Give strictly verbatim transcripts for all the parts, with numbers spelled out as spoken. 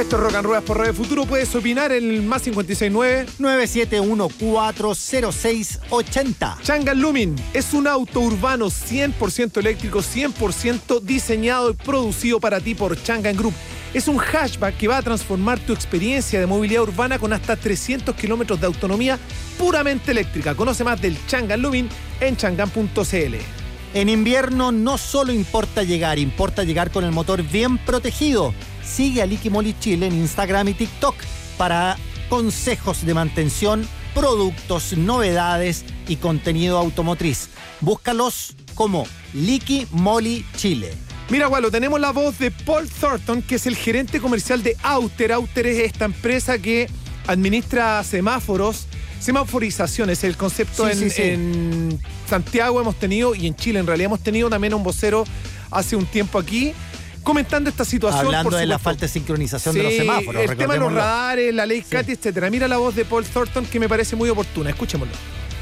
Esto es Rock and Ruedas por Radio Futuro. Puedes opinar en el más cinco seis nueve nueve siete uno cuatro cero seis ocho cero. Changan Lumin es un auto urbano cien por ciento eléctrico, cien por ciento diseñado y producido para ti por Changan Group. Es un hatchback que va a transformar tu experiencia de movilidad urbana con hasta trescientos kilómetros de autonomía puramente eléctrica. Conoce más del Changan Lumin en changan punto c l. En invierno no solo importa llegar, importa llegar con el motor bien protegido. Sigue a Liqui Moly Chile en Instagram y TikTok para consejos de mantención, productos, novedades y contenido automotriz. Búscalos como Liqui Moly Chile. Mira, Gualo, tenemos la voz de Paul Thornton, que es el gerente comercial de Outer. Outer es esta empresa que administra semáforos, semaforización, es el concepto Sí, en, sí, sí. en Santiago hemos tenido, y en Chile en realidad hemos tenido también a un vocero hace un tiempo aquí, comentando esta situación. Hablando por de la supuesto. falta de sincronización Sí, de los semáforos. el tema de los recordémoslo. radares, la ley Sí. Cati, etcétera. Mira la voz de Paul Thornton, que me parece muy oportuna. Escuchémoslo.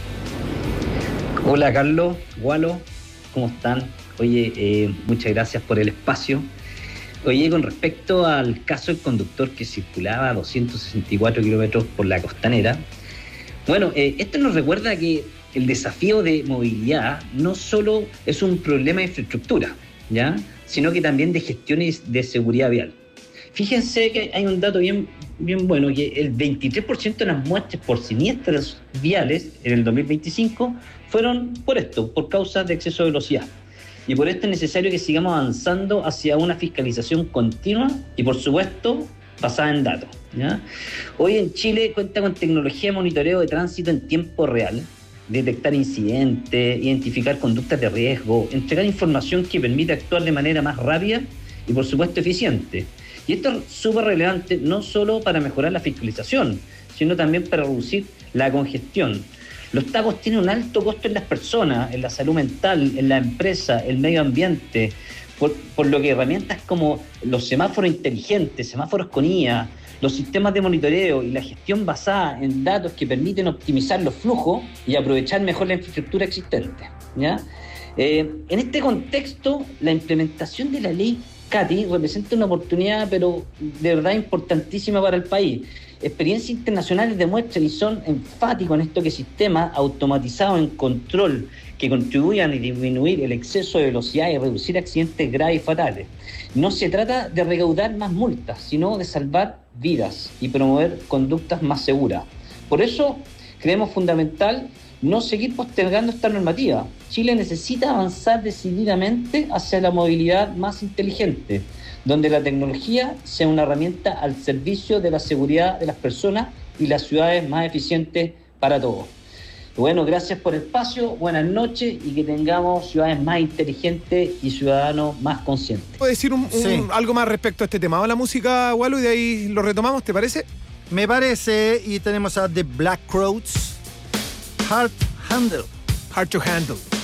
Hola Carlos, Gualo, ¿cómo están? Oye, eh, muchas gracias por el espacio. Oye, con respecto al caso del conductor que circulaba a doscientos sesenta y cuatro kilómetros por la costanera, bueno, eh, esto nos recuerda que el desafío de movilidad no solo es un problema de infraestructura, ¿ya?, sino que también de gestión y de seguridad vial. Fíjense que hay un dato bien, bien bueno, que el veintitrés por ciento de las muertes por siniestros viales en el dos mil veinticinco fueron por esto, por causa de exceso de velocidad. Y por esto es necesario que sigamos avanzando hacia una fiscalización continua y, por supuesto, basada en datos, ¿ya? Hoy en Chile cuenta con tecnología de monitoreo de tránsito en tiempo real, detectar incidentes, identificar conductas de riesgo, entregar información que permite actuar de manera más rápida y, por supuesto, eficiente. Y esto es súper relevante no solo para mejorar la fiscalización, sino también para reducir la congestión. Los tacos tienen un alto costo en las personas, en la salud mental, en la empresa, el medio ambiente, por, por lo que herramientas como los semáforos inteligentes, semáforos con I A, los sistemas de monitoreo y la gestión basada en datos que permiten optimizar los flujos y aprovechar mejor la infraestructura existente, ¿ya? Eh, en este contexto, la implementación de la ley Cati representa una oportunidad, pero de verdad importantísima para el país. Experiencias internacionales demuestran y son enfáticos en esto que sistemas automatizados en control que contribuyan a disminuir el exceso de velocidad y reducir accidentes graves y fatales. No se trata de recaudar más multas, sino de salvar vidas y promover conductas más seguras. Por eso creemos fundamental no seguir postergando esta normativa. Chile necesita avanzar decididamente hacia la movilidad más inteligente, donde la tecnología sea una herramienta al servicio de la seguridad de las personas y las ciudades más eficientes para todos. Bueno, gracias por el espacio, buenas noches y que tengamos ciudades más inteligentes y ciudadanos más conscientes. ¿Puedo decir un, un, Sí. algo más respecto a este tema? Vamos a la música, Gualo, y de ahí lo retomamos, ¿te parece? Me parece, y tenemos a The Black Crowes, Heart Handle. Hard to Handle.